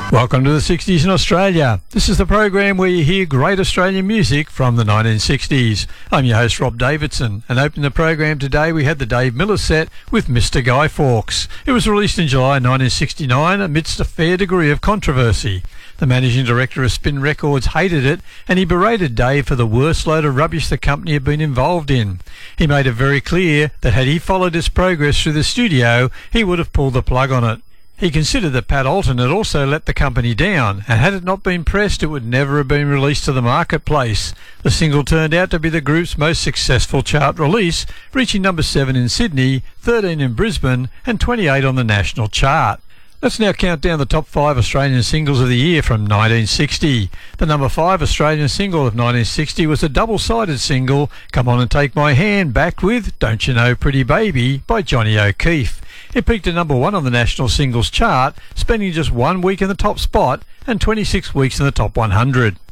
Welcome to the 60s in Australia. This is the program where you hear great Australian music from the 1960s. I'm your host Rob Davidson, and opening the program today we had the Dave Miller set with Mr. Guy Fawkes. It was released in July 1969 amidst a fair degree of controversy. The managing director of Spin Records hated it, and he berated Dave for the worst load of rubbish the company had been involved in. He made it very clear that had he followed its progress through the studio, he would have pulled the plug on it. He considered that Pat Alton had also let the company down, and had it not been pressed, it would never have been released to the marketplace. The single turned out to be the group's most successful chart release, reaching number 7 in Sydney, 13 in Brisbane, and 28 on the national chart. Let's now count down the top 5 Australian singles of the year from 1960. The number 5 Australian single of 1960 was a double-sided single, Come On and Take My Hand, backed with Don't You Know Pretty Baby by Johnny O'Keefe. It peaked at number 1 on the national singles chart, spending just 1 week in the top spot and 26 weeks in the top 100.